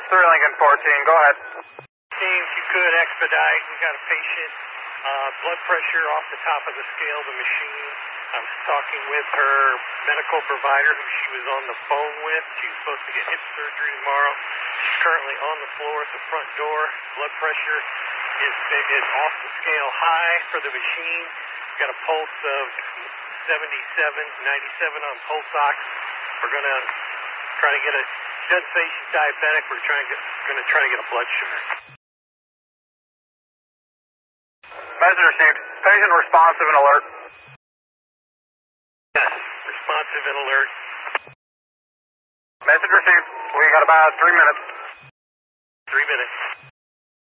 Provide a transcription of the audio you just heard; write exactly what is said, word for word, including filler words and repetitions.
three Lincoln fourteen, go ahead. Team, if you could expedite, we got a patient, uh, blood pressure off the top of the scale, the machine. I was talking with her medical provider who she was on the phone with. She's supposed to get hip surgery tomorrow. She's currently on the floor at the front door. Blood pressure is, is off the scale high for the machine. Got a pulse of seventy-seven, ninety-seven on pulse ox. We're going to try to get a, she doesn't say she's diabetic. We're trying to, going to try to get a blood sugar. Message received. Patient responsive and alert. Yes, responsive and alert. Message received. We got about three minutes. Three minutes.